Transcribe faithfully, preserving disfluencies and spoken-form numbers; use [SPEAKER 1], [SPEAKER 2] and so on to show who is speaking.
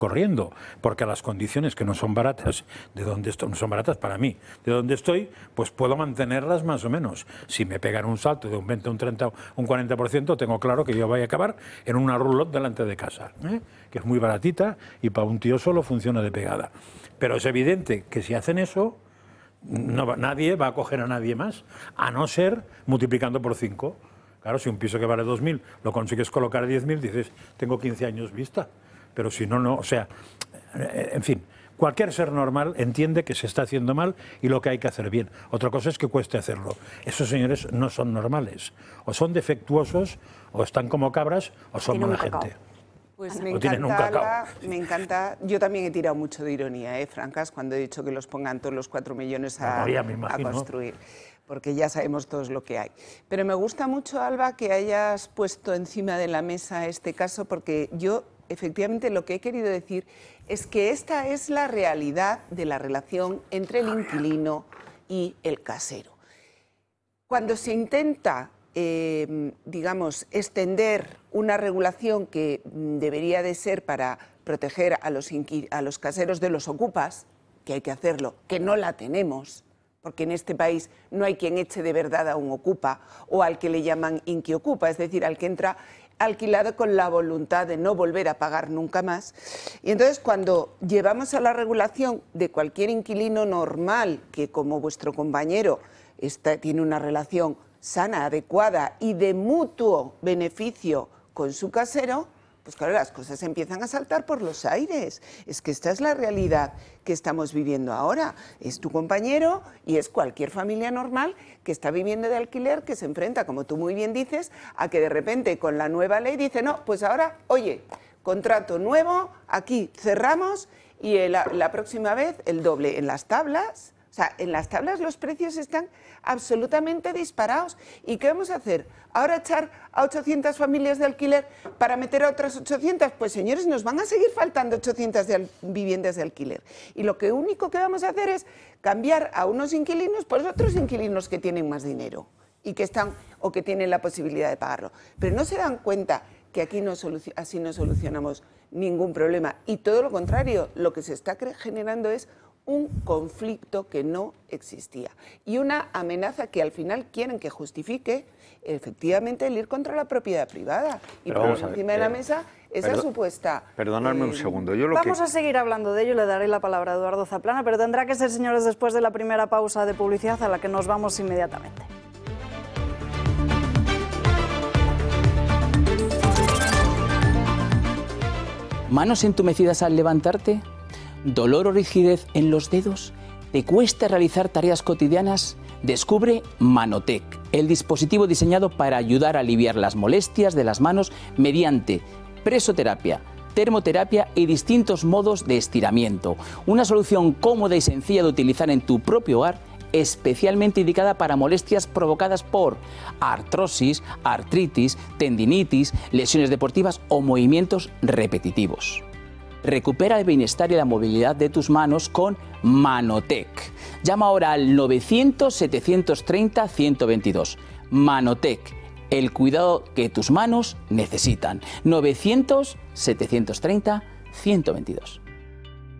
[SPEAKER 1] corriendo, porque las condiciones que no son baratas, de donde estoy, no son baratas para mí, de donde estoy, pues puedo mantenerlas más o menos. Si me pegan un salto de un veinte, un treinta, un cuarenta por ciento, tengo claro que yo voy a acabar en una roulotte delante de casa, ¿eh? Que es muy baratita y para un tío solo funciona de pegada. Pero es evidente que si hacen eso, no va, nadie va a coger a nadie más, a no ser multiplicando por cinco. Claro, si un piso que vale dos mil lo consigues colocar a diez mil, dices, tengo quince años vista. Pero si no, no, o sea, en fin, cualquier ser normal entiende que se está haciendo mal y lo que hay que hacer bien. Otra cosa es que cueste hacerlo. Esos señores no son normales, o son defectuosos, o están como cabras, o son mala gente.
[SPEAKER 2] Pues me encanta, Alba, me encanta. Yo también he tirado mucho de ironía, ¿eh, Francas, cuando he dicho que los pongan todos los cuatro millones a,
[SPEAKER 1] no, me
[SPEAKER 2] a construir, porque ya sabemos todos lo que hay. Pero me gusta mucho, Alba, que hayas puesto encima de la mesa este caso, porque yo, efectivamente, lo que he querido decir es que esta es la realidad de la relación entre el inquilino y el casero. Cuando se intenta Eh, digamos, extender una regulación que debería de ser para proteger a los, a los caseros de los ocupas, que hay que hacerlo, que no la tenemos, porque en este país no hay quien eche de verdad a un ocupa o al que le llaman inquiocupa, es decir, al que entra alquilado con la voluntad de no volver a pagar nunca más. Y entonces, cuando llevamos a la regulación de cualquier inquilino normal, que como vuestro compañero está, tiene una relación sana, adecuada y de mutuo beneficio con su casero, pues claro, las cosas empiezan a saltar por los aires. Es que esta es la realidad que estamos viviendo ahora. Es tu compañero y es cualquier familia normal que está viviendo de alquiler, que se enfrenta, como tú muy bien dices, a que de repente con la nueva ley dice, no, pues ahora, oye, contrato nuevo, aquí cerramos y la, la próxima vez el doble en las tablas. O sea, en las tablas los precios están absolutamente disparados. ¿Y qué vamos a hacer? ¿Ahora echar a ochocientas familias de alquiler para meter a otras ochocientas? Pues señores, nos van a seguir faltando ochocientas de viviendas de alquiler. Y lo que único que vamos a hacer es cambiar a unos inquilinos por otros inquilinos que tienen más dinero y que están o que tienen la posibilidad de pagarlo. Pero no se dan cuenta que aquí no así no solucionamos ningún problema. Y todo lo contrario, lo que se está generando es un conflicto que no existía y una amenaza que al final quieren que justifique efectivamente el ir contra la propiedad privada. Y por encima de la mesa esa
[SPEAKER 3] Perdón,
[SPEAKER 2] supuesta...
[SPEAKER 3] Perdonadme eh, un segundo. Yo lo
[SPEAKER 4] vamos
[SPEAKER 3] que...
[SPEAKER 4] a seguir hablando de ello, le daré la palabra a Eduardo Zaplana, pero tendrá que ser, señores, después de la primera pausa de publicidad a la que nos vamos inmediatamente.
[SPEAKER 5] ¿Manos entumecidas al levantarte? ¿Dolor o rigidez en los dedos? ¿Te cuesta realizar tareas cotidianas? Descubre Manotec, el dispositivo diseñado para ayudar a aliviar las molestias de las manos mediante presoterapia, termoterapia y distintos modos de estiramiento. Una solución cómoda y sencilla de utilizar en tu propio hogar, especialmente indicada para molestias provocadas por artrosis, artritis, tendinitis, lesiones deportivas o movimientos repetitivos. Recupera el bienestar y la movilidad de tus manos con Manotec. Llama ahora al novecientos, setecientos treinta, ciento veintidós. Manotec, el cuidado que tus manos necesitan. novecientos, setecientos treinta, ciento veintidós.